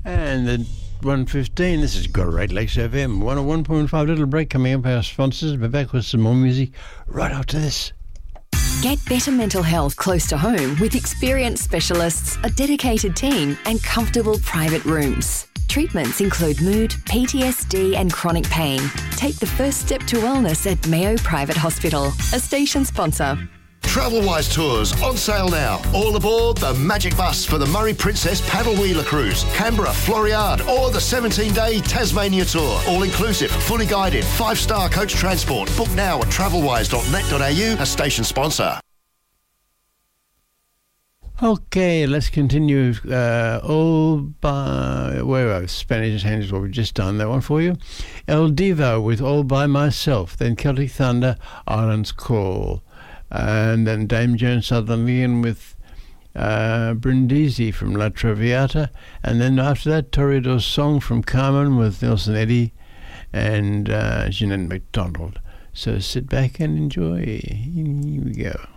And then 1:15, this is Great Lakes FM, 101.5. Little break coming up. Our sponsors will be back with some more music right after this. Get better mental health close to home with experienced specialists, a dedicated team and comfortable private rooms. Treatments include mood, PTSD and chronic pain. Take the first step to wellness at Mayo Private Hospital, a station sponsor. Travelwise Tours on sale now. All aboard the Magic Bus for the Murray Princess Paddle Wheeler Cruise, Canberra, Floriade, or the 17-day Tasmania Tour. All inclusive, fully guided, 5-star coach transport. Book now at travelwise.net.au, a station sponsor. Okay, let's continue. All by Spanish Hand is what we've just done. That one for you. El Divo with All By Myself. Then Celtic Thunder, Island's Call. And then Dame Joan Sutherland with Brindisi from La Traviata. And then after that, Toreador's Song from Carmen with Nelson Eddy and Jeanette MacDonald. So sit back and enjoy. Here we go.